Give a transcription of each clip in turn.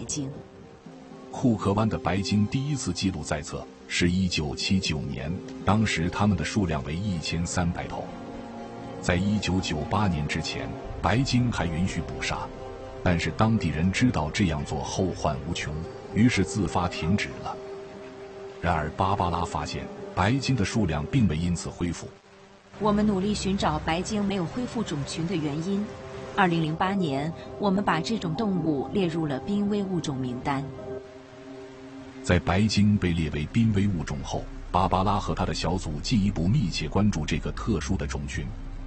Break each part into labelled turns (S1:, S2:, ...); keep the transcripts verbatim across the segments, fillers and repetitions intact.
S1: 鲸。
S2: 库克湾的白鲸第一次记录在册是一九七九年，当时它们的数量为一千三百头。在一九九八年之前，白鲸还允许捕杀，但是当地人知道这样做后患无穷，于是自发停止了。然而芭芭拉发现，白鲸的数量并未因此恢复。
S1: 我们努力寻找白鲸没有恢复种群的原因。二零零八年，我们把这种动物列入了濒危物种名单。
S2: 在白鲸被列为濒危物种后，芭芭拉和他的小组进一步密切关注这个特殊的种群。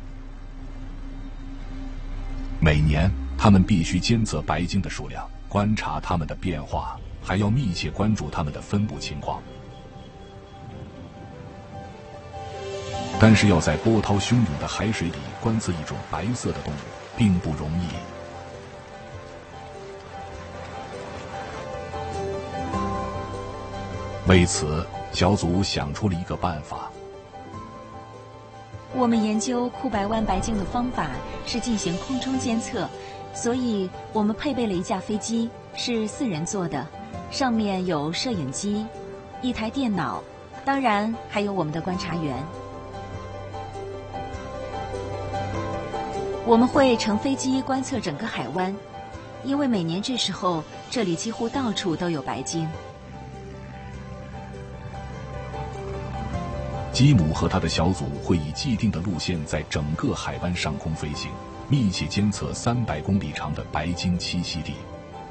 S2: 每年，他们必须监测白鲸的数量，观察它们的变化，还要密切关注它们的分布情况。但是要在波涛汹涌的海水里观测一种白色的动物，并不容易。为此，小组想出了一个办法。
S1: 我们研究库白湾白鲸的方法是进行空中监测，所以我们配备了一架飞机，是四人座的，上面有摄影机、一台电脑，当然还有我们的观察员。我们会乘飞机观测整个海湾，因为每年这时候这里几乎到处都有白鲸。
S2: 基姆和他的小组会以既定的路线在整个海湾上空飞行，密切监测三百公里长的白鲸栖息地。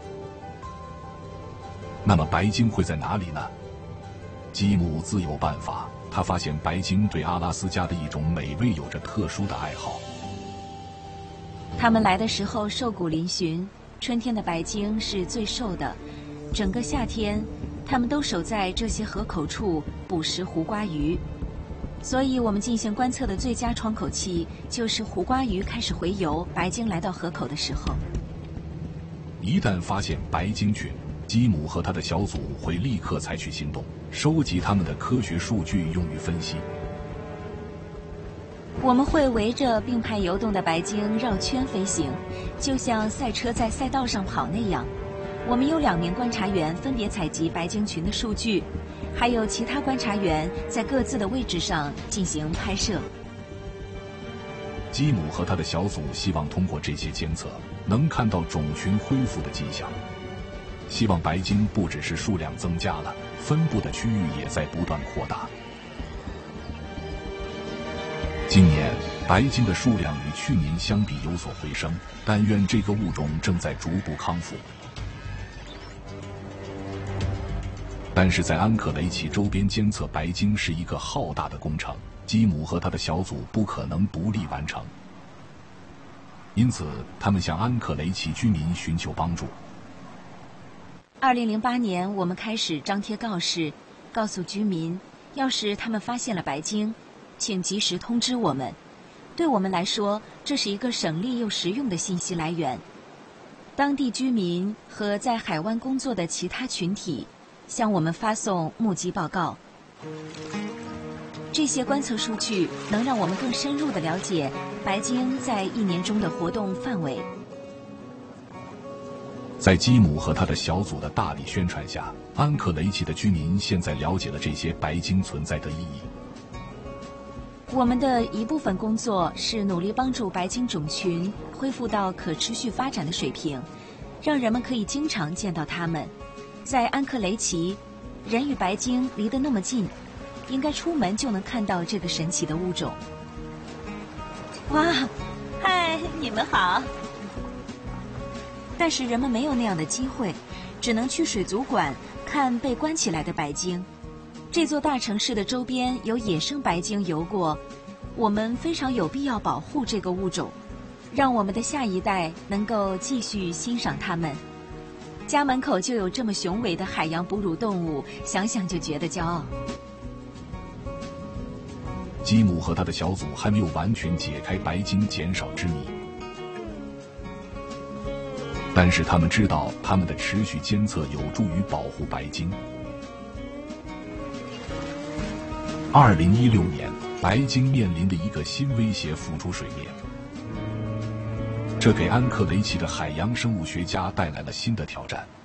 S2: 那么白鲸会在哪里呢？基姆自有办法，他发现白鲸对阿拉斯加的一种美味有着特殊的爱好。
S1: 他们来的时候瘦骨嶙峋，春天的白鲸是最瘦的，整个夏天他们都守在这些河口处捕食胡瓜鱼。所以我们进行观测的最佳窗口期就是胡瓜鱼开始洄游，白鲸来到河口的时候。
S2: 一旦发现白鲸群，基姆和他的小组会立刻采取行动，收集他们的科学数据用于分析。
S1: 我们会围着并排游动的白鲸绕圈飞行，就像赛车在赛道上跑那样。我们有两名观察员分别采集白鲸群的数据，还有其他观察员在各自的位置上进行拍摄。
S2: 基姆和他的小组希望通过这些监测，能看到种群恢复的迹象。希望白鲸不只是数量增加了，分布的区域也在不断扩大。今年白鲸的数量与去年相比有所回升，但愿这个物种正在逐步康复。但是在安克雷奇周边监测白鲸是一个浩大的工程，基姆和他的小组不可能独立完成，因此他们向安克雷奇居民寻求帮助。
S1: 二零零八年，我们开始张贴告示，告诉居民，要是他们发现了白鲸，请及时通知我们。对我们来说，这是一个省力又实用的信息来源。当地居民和在海湾工作的其他群体向我们发送目击报告。这些观测数据能让我们更深入地了解白鲸在一年中的活动范围。
S2: 在基姆和他的小组的大力宣传下，安克雷奇的居民现在了解了这些白鲸存在的意义。
S1: 我们的一部分工作是努力帮助白鲸种群恢复到可持续发展的水平，让人们可以经常见到它们。在安克雷奇，人与白鲸离得那么近，应该出门就能看到这个神奇的物种。哇，嗨，你们好！但是人们没有那样的机会，只能去水族馆看被关起来的白鲸。这座大城市的周边有野生白鲸游过，我们非常有必要保护这个物种，让我们的下一代能够继续欣赏它们。家门口就有这么雄伟的海洋哺乳动物，想想就觉得骄傲。
S2: 基姆和他的小组还没有完全解开白鲸减少之谜，但是他们知道他们的持续监测有助于保护白鲸。二零一六年，白鲸面临的一个新威胁浮出水面，这给安克雷奇的海洋生物学家带来了新的挑战。